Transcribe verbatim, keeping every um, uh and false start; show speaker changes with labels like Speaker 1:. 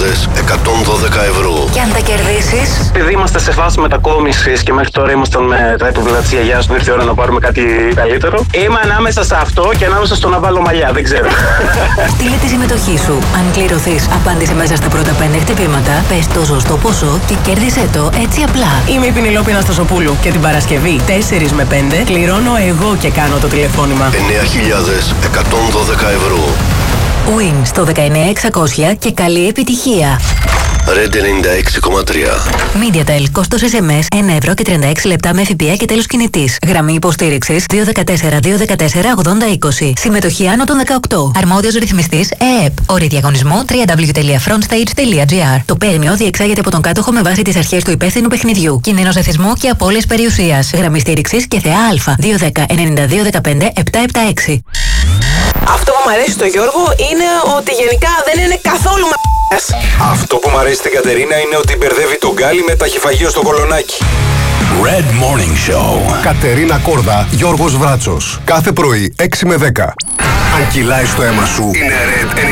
Speaker 1: χιλιάδες εκατόν δώδεκα ευρώ.
Speaker 2: Και αν τα κερδίσεις,
Speaker 3: επειδή είμαστε σε φάση μετακόμισης και μέχρι τώρα ήμασταν με τα έπιπλα της γιαγιάς μου, ήρθε η ώρα να πάρουμε κάτι καλύτερο. Είμαι ανάμεσα σε αυτό και ανάμεσα στο να βάλω μαλλιά, δεν ξέρω.
Speaker 2: στείλε τη συμμετοχή σου. Αν κληρωθείς, απάντησε μέσα στα πρώτα πέντε χτυπήματα, πες το σωστό ποσό και κέρδισε το έτσι απλά.
Speaker 4: Είμαι η Πηνηλόπη Αναστασοπούλου και την Παρασκευή τέσσερα με πέντε κληρώνω εγώ και κάνω το τηλεφώνημα.
Speaker 1: εννέα χιλιάδες εκατόν δώδεκα ευρώ.
Speaker 2: Win στο δεκαεννέα εξακόσια και καλή επιτυχία.
Speaker 1: Red ενενήντα έξι κόμμα τρία.
Speaker 2: MediaTel, κόστος ες εμ ες ένα ευρώ και τριάντα έξι λεπτά με ΦΠΑ και τέλος κινητής. Γραμμή υποστήριξης δύο ένα τέσσερα δύο ένα τέσσερα ογδόντα είκοσι. Συμμετοχή άνω των δεκαοκτώ. Αρμόδιος ρυθμιστής ΕΕΠ. Όροι διαγωνισμού double-u double-u double-u τελεία frontstage τελεία gr. Το παίρνιο διεξάγεται από τον κάτοχο με βάση τις αρχές του υπεύθυνου παιχνιδιού. Κίνδυνος εθισμού και απώλειας περιουσίας. Γραμμή στήριξης και ΘΕΑ Α δύο ένα μηδέν εννιά δύο ένα πέντε επτά επτά έξι.
Speaker 4: Αυτό που μου αρέσει στο Γιώργο είναι ότι γενικά δεν είναι καθόλου μα***ας.
Speaker 5: Αυτό που μου αρέσει στην Κατερίνα είναι ότι μπερδεύει τον Γκάλι με ταχυφαγείο στο κολονάκι.
Speaker 6: Red Morning Show.
Speaker 7: Κατερίνα Κόρδα, Γιώργος Βράτσος. Κάθε πρωί έξι με δέκα. Αν κυλάει στο αίμα σου, είναι Red ενενήντα